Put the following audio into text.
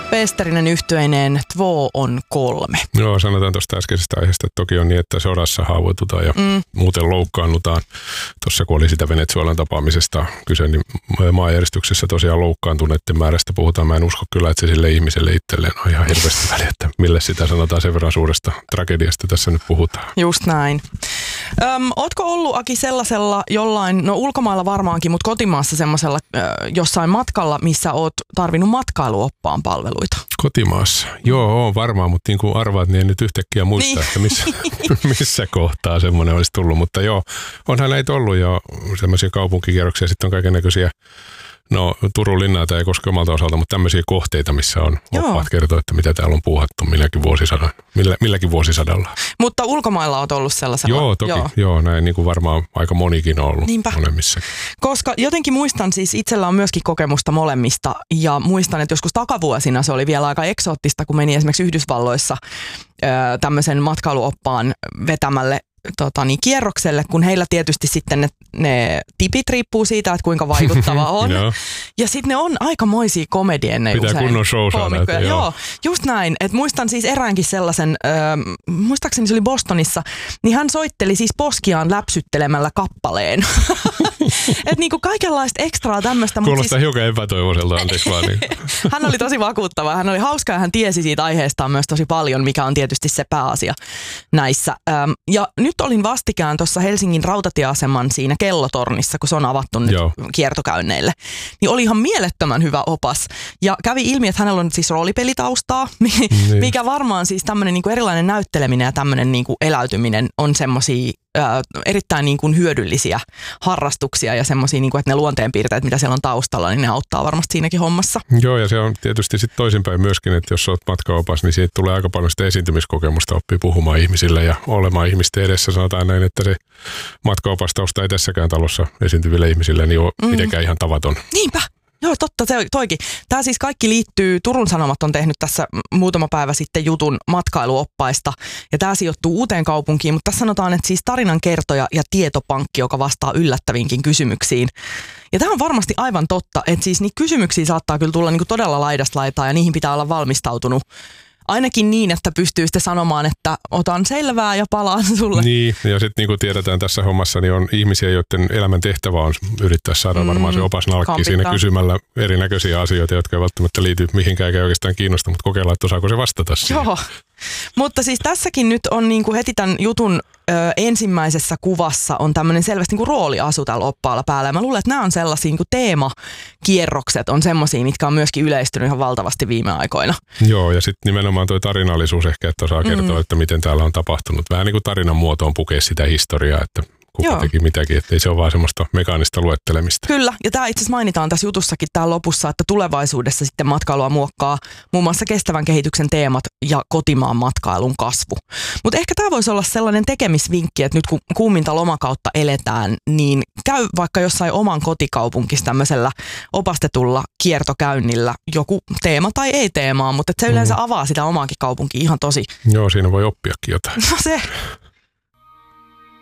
Peesterinen yhtyeineen Två on 3. Joo, sanotaan tuosta äskeisestä aiheesta, että toki on niin, että sodassa haavoitutaan ja muuten loukkaannutaan. Tuossa kun oli sitä Venezuelan tapaamisesta kyse, niin maanjäristyksessä tosiaan loukkaantuneiden määrästä puhutaan. Mä en usko kyllä, että se sille ihmiselle itselleen on ihan hirveästi väliä, että mille sitä sanotaan, sen verran suuresta tragediasta tässä nyt puhutaan. Just näin. Ootko ollut, Aki, sellaisella jollain, no ulkomailla varmaankin, mutta kotimaassa semmoisella jossain matkalla, missä oot tarvinnut matkailuoppaan palveluita? Kotimaassa? Joo, on varmaan, mutta niin kuin arvaat, niin en nyt yhtäkkiä muista, että missä kohtaa semmoinen olisi tullut. Mutta joo, onhan näitä ollut jo semmoisia kaupunkikierroksia, sitten on kaikennäköisiä. No Turun linnaita ei koske omalta osalta, mutta tämmöisiä kohteita, missä on oppaat kertoa, että mitä täällä on puuhattu milläkin vuosisadalla. Mutta ulkomailla olet ollut sellaisella? Joo, toki. Joo, näin niin kuin varmaan aika monikin on ollut. Niinpä. Molemmissa. Koska jotenkin muistan, siis itsellä on myöskin kokemusta molemmista ja muistan, että joskus takavuosina se oli vielä aika eksoottista, kun meni esimerkiksi Yhdysvalloissa tämmöisen matkailuoppaan vetämälle kierrokselle, kun heillä tietysti sitten ne tipit riippuu siitä, että kuinka vaikuttava on. Ja sitten ne on aikamoisia komedienneja usein. Pitää kunnon show saada. Joo, just näin. Et muistan siis eräänkin sellaisen, muistaakseni se oli Bostonissa, niin hän soitteli siis poskiaan läpsyttelemällä kappaleen. Että niinku kaikenlaista ekstraa tämmöistä. Kuulostaa hiukan epätoivoiselta, anteeksi vaan. Niin. Hän oli tosi vakuuttava. Hän oli hauska ja hän tiesi siitä aiheestaan myös tosi paljon, mikä on tietysti se pääasia näissä. Ja nyt olin vastikään tuossa Helsingin rautatieaseman siinä kellotornissa, kun se on avattu nyt kiertokäynneille. Niin oli ihan mielettömän hyvä opas. Ja kävi ilmi, että hänellä on siis roolipelitaustaa, mikä varmaan siis tämmöinen niinku erilainen näytteleminen ja tämmöinen niinku eläytyminen on semmosia erittäin niin kuin hyödyllisiä harrastuksia ja semmoisia, niin kuin, että ne luonteenpiirteet, mitä siellä on taustalla, niin ne auttaa varmasti siinäkin hommassa. Joo, ja se on tietysti sitten toisinpäin myöskin, että jos olet matkaopas, niin siitä tulee aika paljon sitä esiintymiskokemusta, oppii puhumaan ihmisille ja olemaan ihmisten edessä. Sanotaan näin, että se matkaopastausta ei tässäkään talossa esiintyville ihmisille niin ole mitenkään ihan tavaton. Niinpä. Joo, totta, toikin. Tämä siis kaikki liittyy, Turun Sanomat on tehnyt tässä muutama päivä sitten jutun matkailuoppaista, ja tämä sijoittuu uuteen kaupunkiin, mutta tässä sanotaan, että siis tarinan kertoja ja tietopankki, joka vastaa yllättäviinkin kysymyksiin. Ja tämä on varmasti aivan totta, että siis niitä kysymyksiä saattaa kyllä tulla niinku todella laidasta laitaa, ja niihin pitää olla valmistautunut. Ainakin niin, että pystyy sitten sanomaan, että otan selvää ja palaan sulle. Niin, ja sitten niin kuin tiedetään tässä hommassa, niin on ihmisiä, joiden elämän tehtävä on yrittää saada varmaan se opas nalkkiin siinä kysymällä erinäköisiä asioita, jotka ei välttämättä liity mihinkään eikä oikeastaan kiinnosta, mutta kokeillaan, että osaako se vastata siihen. Joo, mutta siis tässäkin nyt on niin kuin heti tämän jutun ensimmäisessä kuvassa on tämmöinen selvästi niin kuin rooliasu tällä oppaalla päällä. Ja mä luulen, että nämä on sellaisia niin kuin teemakierrokset on semmoisia, mitkä on myöskin yleistynyt ihan valtavasti viime aikoina. Joo, ja sitten nimenomaan tuo tarinallisuus ehkä, että osaa kertoa, että miten täällä on tapahtunut. Vähän niin kuin tarinan muotoon pukea sitä historiaa, että kuka teki mitäkin, ettei se ole vaan semmoista mekaanista luettelemista. Kyllä, ja tämä itse asiassa mainitaan tässä jutussakin täällä lopussa, että tulevaisuudessa sitten matkailua muokkaa muun muassa kestävän kehityksen teemat ja kotimaan matkailun kasvu. Mutta ehkä tämä voisi olla sellainen tekemisvinkki, että nyt kun kuuminta lomakautta eletään, niin käy vaikka jossain oman kotikaupunkissa tämmöisellä opastetulla kiertokäynnillä joku teema tai ei teemaa, mutta se yleensä avaa sitä omaakin kaupunkia ihan tosi. Joo, siinä voi oppiakin jotain. No se.